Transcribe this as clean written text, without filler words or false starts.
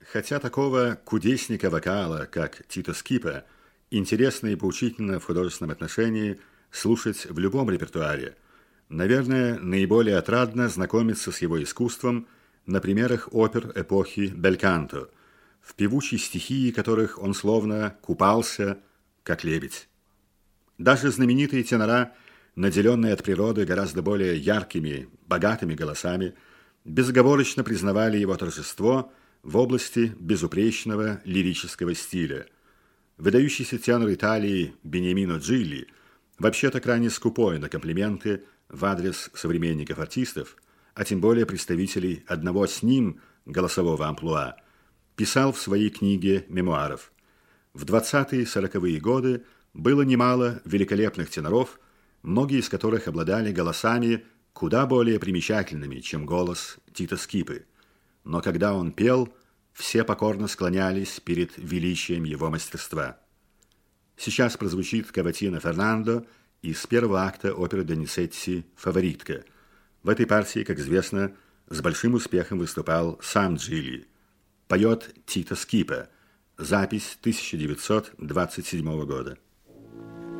Хотя такого кудесника вокала, как Тито Скипа, интересно и поучительно в художественном отношении слушать в любом репертуаре. Наверное, наиболее отрадно знакомиться с его искусством на примерах опер эпохи бельканто, в певучей стихии которых он словно купался, как лебедь. Даже знаменитые тенора, наделенные от природы гораздо более яркими, богатыми голосами, безоговорочно признавали его торжество в области безупречного лирического стиля. Выдающийся тенор Италии Бениамино Джилли, вообще-то крайне скупой на комплименты в адрес современников артистов, а тем более представителей одного с ним голосового амплуа, писал в своей книге мемуаров: в 20-40-е годы было немало великолепных теноров, многие из которых обладали голосами куда более примечательными, чем голос Тито Скипы. Но когда он пел, все покорно склонялись перед величием его мастерства. Сейчас прозвучит каватина Фернандо из первого акта оперы Доницетти «Фаворитка». В этой партии, как известно, с большим успехом выступал сам Джилли. Поет Тито Скипа. Запись 1927 года.